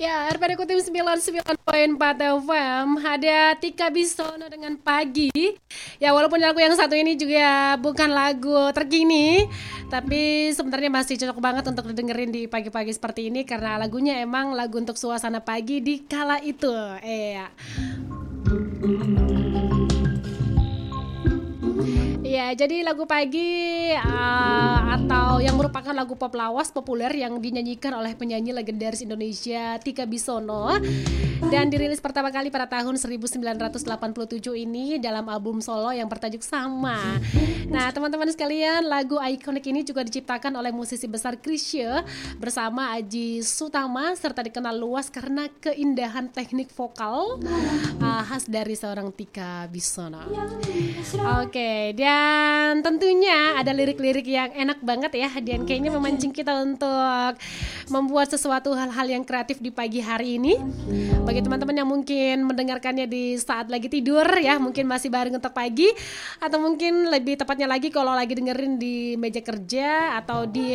Ya, RPD Kutim 99,4 FM. Ada Tika Bisono dengan Pagi. Ya, walaupun lagu yang satu ini juga bukan lagu terkini, tapi sebenarnya masih cocok banget untuk didengerin di pagi-pagi seperti ini karena lagunya emang lagu untuk suasana pagi di kala itu. Ya. Ya, jadi lagu Pagi atau yang merupakan lagu pop lawas populer yang dinyanyikan oleh penyanyi legendaris Indonesia Tika Bisono dan dirilis pertama kali pada tahun 1987 ini dalam album solo yang bertajuk Sama. Nah, teman-teman sekalian, lagu ikonik ini juga diciptakan oleh musisi besar Chrisye bersama Aji Sutama serta dikenal luas karena keindahan teknik vokal khas dari seorang Tika Bisono. Oke, dan tentunya ada lirik-lirik yang enak banget ya, dan kayaknya memancing kita untuk membuat sesuatu hal-hal yang kreatif di pagi hari ini. Bagi teman-teman yang mungkin mendengarkannya di saat lagi tidur ya, mungkin masih bareng untuk pagi, atau mungkin lebih tepatnya lagi kalau lagi dengerin di meja kerja atau di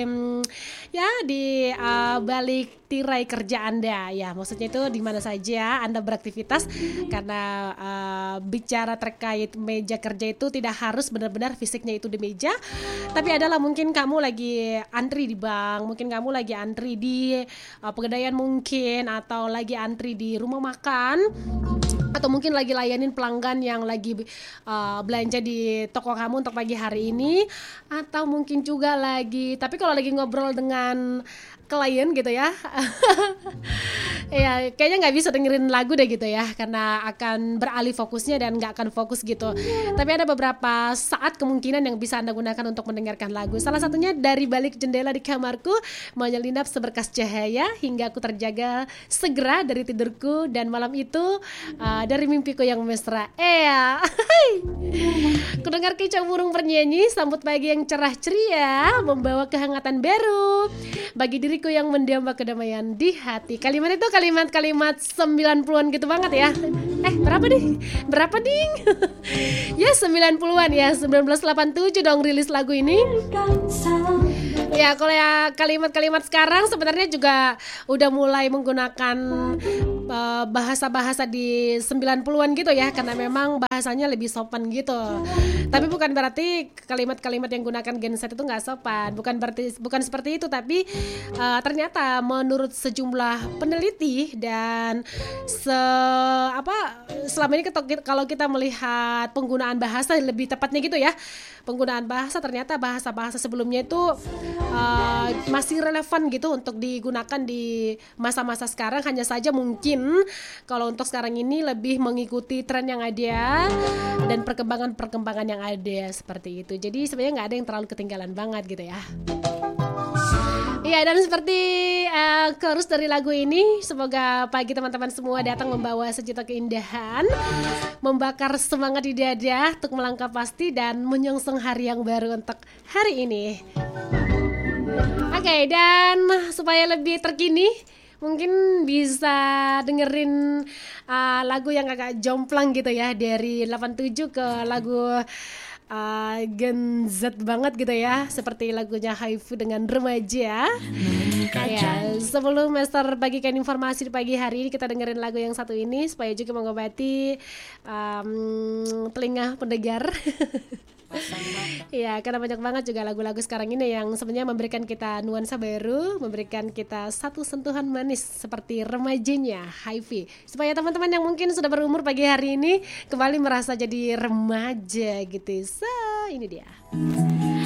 balik tirai kerja Anda ya, maksudnya itu di mana saja Anda beraktivitas, karena bicara terkait meja kerja itu tidak harus benar-benar fisiknya itu di meja, tapi adalah mungkin kamu lagi antri di bank, mungkin kamu lagi antri di pegadaian mungkin, atau lagi antri di rumah makan, atau mungkin lagi layanin pelanggan yang lagi belanja di toko kamu untuk pagi hari ini, atau mungkin juga lagi, tapi kalau lagi ngobrol dengan klien gitu ya ya kayaknya nggak bisa dengerin lagu deh gitu ya, karena akan beralih fokusnya dan nggak akan fokus gitu. Tapi ada beberapa saat kemungkinan yang bisa Anda gunakan untuk mendengarkan lagu. Salah satunya dari balik jendela di kamarku menyelinap seberkas cahaya hingga aku terjaga segera dari tidurku, dan malam itu dari mimpiku yang mesra. Ku dengar kicau burung bernyanyi, sambut pagi yang cerah ceria, membawa kehangatan baru bagi diriku yang mendamba kedamaian di hati. Kalimat itu kalimat-kalimat 90-an gitu banget ya. Berapa ding? Ya 90-an ya, 1987 dong rilis lagu ini. Ya kalau ya kalimat-kalimat sekarang sebenarnya juga udah mulai menggunakan bahasa-bahasa di 90-an gitu ya, karena memang bahasanya lebih sopan gitu. Tapi bukan berarti kalimat-kalimat yang gunakan Gen Z itu nggak sopan, bukan seperti itu. Tapi ternyata menurut sejumlah peneliti dan selama ini kalau kita melihat penggunaan bahasa, lebih tepatnya gitu ya, penggunaan bahasa, ternyata bahasa-bahasa sebelumnya itu masih relevan gitu untuk digunakan di masa-masa sekarang. Hanya saja mungkin kalau untuk sekarang ini lebih mengikuti tren yang ada dan perkembangan yang ada seperti itu. Jadi sebenarnya nggak ada yang terlalu ketinggalan banget gitu ya. Iya, dan seperti chorus dari lagu ini, semoga pagi teman-teman semua datang membawa sejuta keindahan, membakar semangat di dada untuk melangkah pasti dan menyongsong hari yang baru untuk hari ini. Oke, dan supaya lebih terkini, mungkin bisa dengerin lagu yang agak jomplang gitu ya, dari 87 ke lagu Gen Z banget gitu ya, seperti lagunya HiFi dengan Remaja. Ya, sebelum Master bagikan informasi di pagi hari ini, kita dengerin lagu yang satu ini supaya juga mengobati telinga pendengar. Ya, karena banyak banget juga lagu-lagu sekarang ini yang sebenarnya memberikan kita nuansa baru, memberikan kita satu sentuhan manis seperti remajanya HiFi, supaya teman-teman yang mungkin sudah berumur pagi hari ini kembali merasa jadi remaja gitu. So, ini dia.